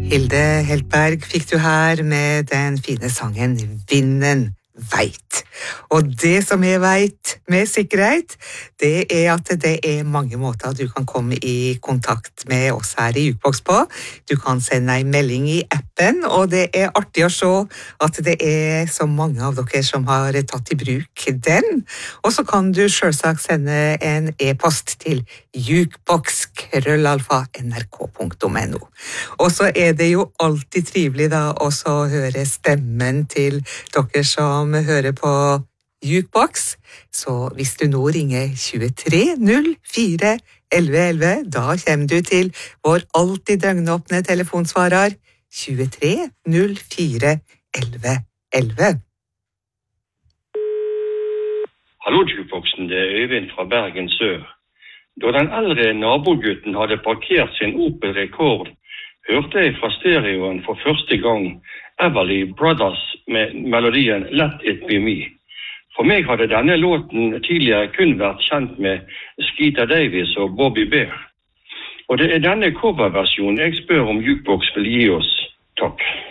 Hilde Heltberg fikk du her med den fine sangen Vinden veit. Og det som jeg vet med sikkerhet, det at det mange måter du kan komme i kontakt med oss her i Jukebox på. Du kan sende en melding i appen, og det artig å se at det så mange av dere som har tatt i bruk den. Og så kan du selvsagt sende en e-post til jukebox@nrk.no. Og så det jo alltid trivelig da også høre stemmen til dere som hører på Jukebox. Så hvis du nå ringer 23 04 11 11, da kommer du til vår alltid døgnåpne telefonsvarer 23 04 11 11. Hallo Jukeboxen, det Øyvind fra Bergen Sør. Da den eldre nabogutten hadde parkert sin Opel Rekord, hørte jeg fra stereoen for første gang Everly Brothers med melodien Let It Be Me. For meg hadde denne låten tidligere kun vært kjent med Skeeter Davis og Bobby Bear. Og det denne coverversjonen jeg spør om Jukebox vil gi oss. Takk.